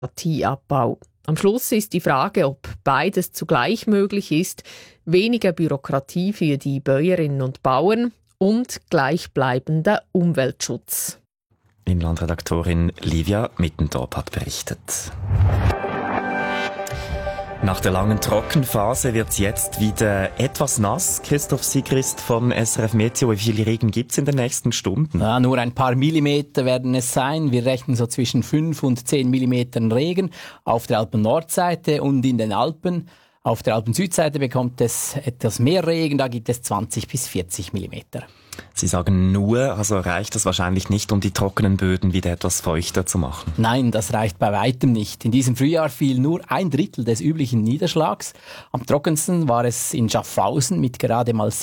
Bürokratieabbau. Am Schluss ist die Frage, ob beides zugleich möglich ist: weniger Bürokratie für die Bäuerinnen und Bauern und gleichbleibender Umweltschutz. Inlandredaktorin Livia Mittendorp hat berichtet. Nach der langen Trockenphase wird es jetzt wieder etwas nass. Christoph Sigrist vom SRF Meteo. Wie viel Regen gibt es in den nächsten Stunden? Ja, nur ein paar Millimeter werden es sein. Wir rechnen so zwischen 5 und 10 Millimetern Regen auf der Alpen-Nordseite und in den Alpen. Auf der Alpen-Südseite bekommt es etwas mehr Regen, da gibt es 20 bis 40 Millimeter. Sie sagen nur, also reicht das wahrscheinlich nicht, um die trockenen Böden wieder etwas feuchter zu machen? Nein, das reicht bei weitem nicht. In diesem Frühjahr fiel nur 1/3 des üblichen Niederschlags. Am trockensten war es in Schaffhausen mit gerade mal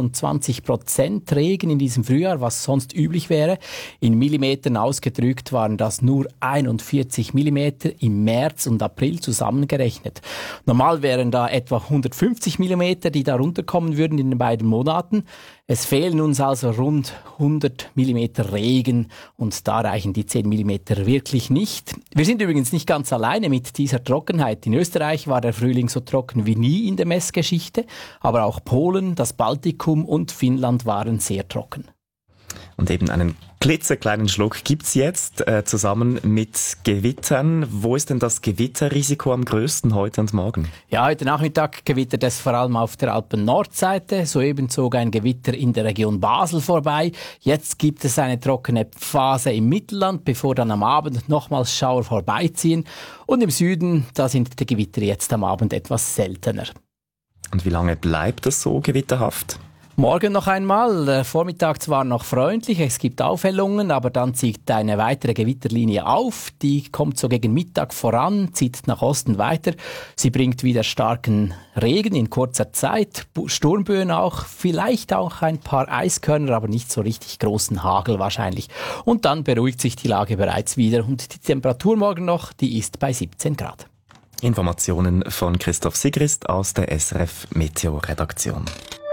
27% Regen in diesem Frühjahr, was sonst üblich wäre. In Millimetern ausgedrückt waren das nur 41 Millimeter im März und April zusammengerechnet. Normal wären da etwa 150 Millimeter, die da runterkommen würden in den beiden Monaten. Es fehlen uns also rund 100 Millimeter Regen und da reichen die 10 Millimeter wirklich nicht. Wir sind übrigens nicht ganz alleine mit dieser Trockenheit. In Österreich war der Frühling so trocken wie nie in der Messgeschichte, aber auch Polen, das Baltikum und Finnland waren sehr trocken. Und eben einen klitzekleinen Schluck gibt's jetzt, zusammen mit Gewittern. Wo ist denn das Gewitterrisiko am größten heute und morgen? Ja, heute Nachmittag gewittert es vor allem auf der Alpen-Nordseite. Soeben zog ein Gewitter in der Region Basel vorbei. Jetzt gibt es eine trockene Phase im Mittelland, bevor dann am Abend nochmals Schauer vorbeiziehen. Und im Süden, da sind die Gewitter jetzt am Abend etwas seltener. Und wie lange bleibt es so gewitterhaft? Morgen noch einmal. Der Vormittag zwar noch freundlich, es gibt Aufhellungen, aber dann zieht eine weitere Gewitterlinie auf. Die kommt so gegen Mittag voran, zieht nach Osten weiter. Sie bringt wieder starken Regen in kurzer Zeit, Sturmböen auch, vielleicht auch ein paar Eiskörner, aber nicht so richtig großen Hagel wahrscheinlich. Und dann beruhigt sich die Lage bereits wieder und die Temperatur morgen noch, die ist bei 17 Grad. Informationen von Christoph Sigrist aus der SRF Meteo Redaktion.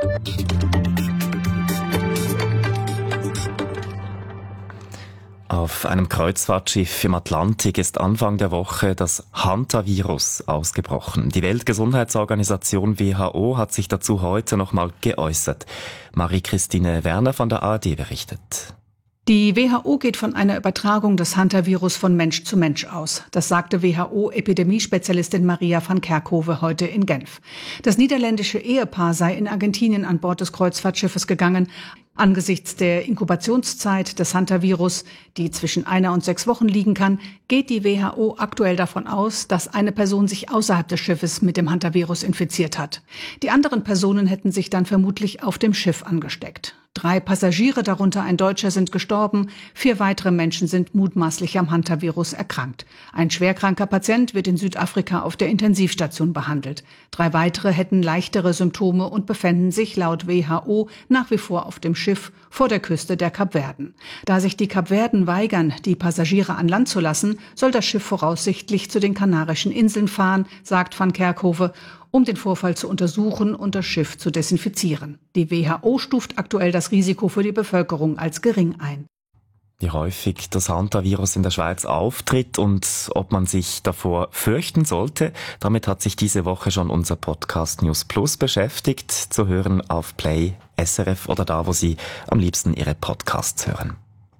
Auf einem Kreuzfahrtschiff im Atlantik ist Anfang der Woche das Hantavirus ausgebrochen. Die Weltgesundheitsorganisation WHO hat sich dazu heute nochmal geäußert. Marie-Christine Werner von der ARD berichtet. Die WHO geht von einer Übertragung des Hantavirus von Mensch zu Mensch aus. Das sagte WHO-Epidemiespezialistin Maria van Kerkhove heute in Genf. Das niederländische Ehepaar sei in Argentinien an Bord des Kreuzfahrtschiffes gegangen. Angesichts der Inkubationszeit des Hantavirus, die zwischen 1 und 6 Wochen liegen kann, geht die WHO aktuell davon aus, dass eine Person sich außerhalb des Schiffes mit dem Hantavirus infiziert hat. Die anderen Personen hätten sich dann vermutlich auf dem Schiff angesteckt. 3 Passagiere, darunter ein Deutscher, sind gestorben. 4 weitere Menschen sind mutmaßlich am Hantavirus erkrankt. Ein schwerkranker Patient wird in Südafrika auf der Intensivstation behandelt. 3 weitere hätten leichtere Symptome und befänden sich laut WHO nach wie vor auf dem Schiff vor der Küste der Kapverden. Da sich die Kapverden weigern, die Passagiere an Land zu lassen, soll das Schiff voraussichtlich zu den Kanarischen Inseln fahren, sagt van Kerkhove, um den Vorfall zu untersuchen und das Schiff zu desinfizieren. Die WHO stuft aktuell das Risiko für die Bevölkerung als gering ein. Wie häufig das Hantavirus in der Schweiz auftritt und ob man sich davor fürchten sollte, damit hat sich diese Woche schon unser Podcast News Plus beschäftigt. Zu hören auf Play, SRF oder da, wo Sie am liebsten Ihre Podcasts hören.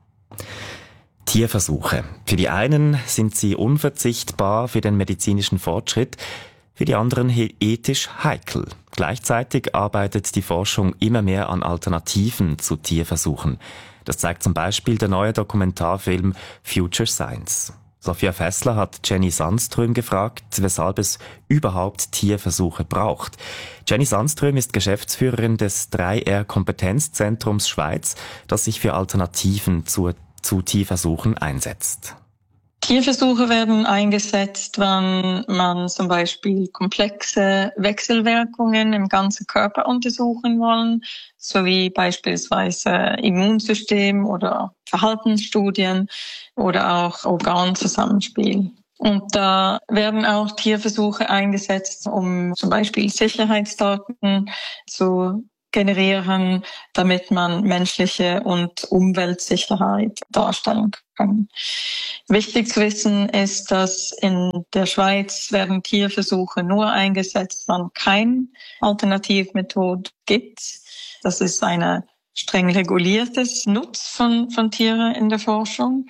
Tierversuche. Für die einen sind sie unverzichtbar für den medizinischen Fortschritt, für die anderen ethisch heikel. Gleichzeitig arbeitet die Forschung immer mehr an Alternativen zu Tierversuchen. Das zeigt zum Beispiel der neue Dokumentarfilm Future Science. Sophia Fessler hat Jenny Sandström gefragt, weshalb es überhaupt Tierversuche braucht. Jenny Sandström ist Geschäftsführerin des 3R-Kompetenzzentrums Schweiz, das sich für Alternativen zu Tierversuchen einsetzt. Tierversuche werden eingesetzt, wenn man zum Beispiel komplexe Wechselwirkungen im ganzen Körper untersuchen wollen, sowie beispielsweise Immunsystem oder Verhaltensstudien oder auch Organzusammenspiel. Und da werden auch Tierversuche eingesetzt, um zum Beispiel Sicherheitsdaten zu generieren, damit man menschliche und Umweltsicherheit darstellen kann. Wichtig zu wissen ist, dass in der Schweiz werden Tierversuche nur eingesetzt, wenn keine Alternativmethode gibt. Das ist eine streng reguliertes Nutz von Tieren in der Forschung.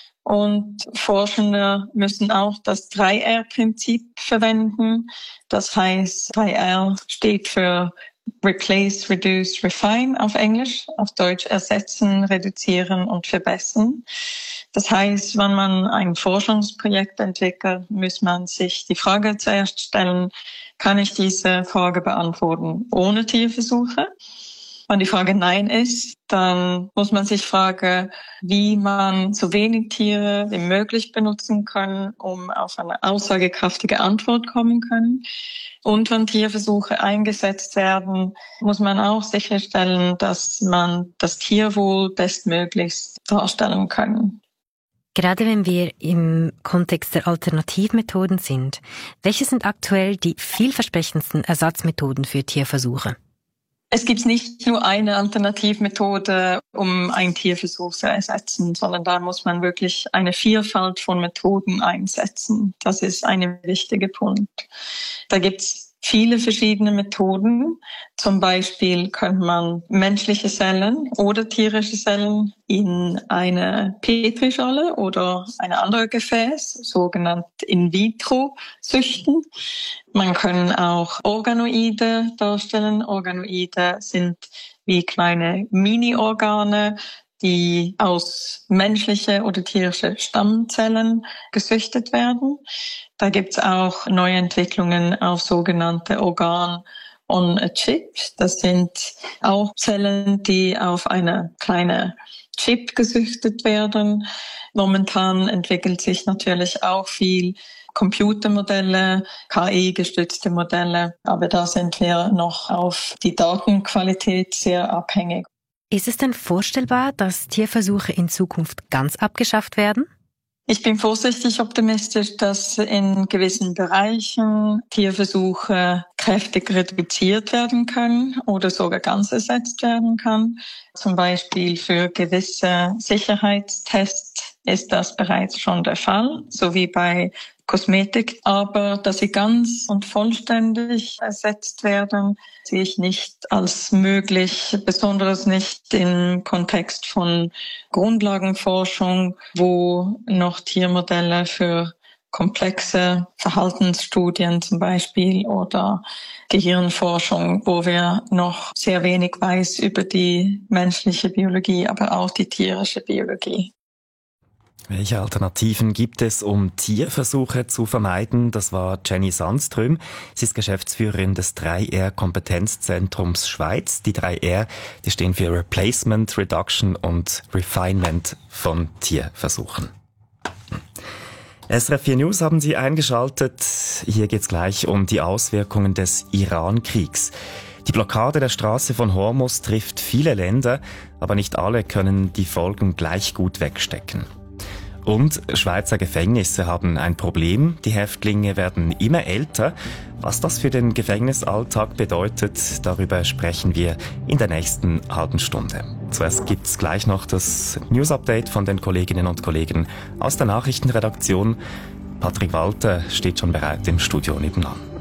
Und Forschende müssen auch das 3R-Prinzip verwenden. Das heißt, 3R steht für Replace, Reduce, Refine auf Englisch, auf Deutsch ersetzen, reduzieren und verbessern. Das heißt, wenn man ein Forschungsprojekt entwickelt, muss man sich die Frage zuerst stellen, kann ich diese Frage beantworten ohne Tierversuche? Wenn die Frage Nein ist, dann muss man sich fragen, wie man so wenig Tiere wie möglich benutzen kann, um auf eine aussagekräftige Antwort kommen können. Und wenn Tierversuche eingesetzt werden, muss man auch sicherstellen, dass man das Tierwohl bestmöglichst darstellen kann. Gerade wenn wir im Kontext der Alternativmethoden sind, welche sind aktuell die vielversprechendsten Ersatzmethoden für Tierversuche? Es gibt nicht nur eine Alternativmethode, um einen Tierversuch zu ersetzen, sondern da muss man wirklich eine Vielfalt von Methoden einsetzen. Das ist ein wichtiger Punkt. Da gibt's viele verschiedene Methoden. Zum Beispiel könnte man menschliche Zellen oder tierische Zellen in eine Petrischale oder eine andere Gefäß, sogenannt in vitro, züchten. Man kann auch Organoide darstellen. Organoide sind wie kleine Mini-Organe, die aus menschliche oder tierische Stammzellen gezüchtet werden. Da gibt's auch Neuentwicklungen auf sogenannte Organ on a Chip. Das sind auch Zellen, die auf eine kleine Chip gezüchtet werden. Momentan entwickelt sich natürlich auch viel Computermodelle, KI-gestützte Modelle, aber da sind wir noch auf die Datenqualität sehr abhängig. Ist es denn vorstellbar, dass Tierversuche in Zukunft ganz abgeschafft werden? Ich bin vorsichtig optimistisch, dass in gewissen Bereichen Tierversuche kräftig reduziert werden können oder sogar ganz ersetzt werden kann. Zum Beispiel für gewisse Sicherheitstests ist das bereits schon der Fall, so wie bei Kosmetik. Aber dass sie ganz und vollständig ersetzt werden, sehe ich nicht als möglich, besonders nicht im Kontext von Grundlagenforschung, wo noch Tiermodelle für komplexe Verhaltensstudien zum Beispiel oder Gehirnforschung, wo wir noch sehr wenig weiß über die menschliche Biologie, aber auch die tierische Biologie. Welche Alternativen gibt es, um Tierversuche zu vermeiden? Das war Jenny Sandström. Sie ist Geschäftsführerin des 3R-Kompetenzzentrums Schweiz. Die 3R, die stehen für Replacement, Reduction und Refinement von Tierversuchen. SRF 4 News haben Sie eingeschaltet. Hier geht's gleich um die Auswirkungen des Iran-Kriegs. Die Blockade der Straße von Hormuz trifft viele Länder, aber nicht alle können die Folgen gleich gut wegstecken. Und Schweizer Gefängnisse haben ein Problem. Die Häftlinge werden immer älter. Was das für den Gefängnisalltag bedeutet, darüber sprechen wir in der nächsten halben Stunde. Zuerst gibt's gleich noch das News-Update von den Kolleginnen und Kollegen aus der Nachrichtenredaktion. Patrick Walter steht schon bereit im Studio nebenan.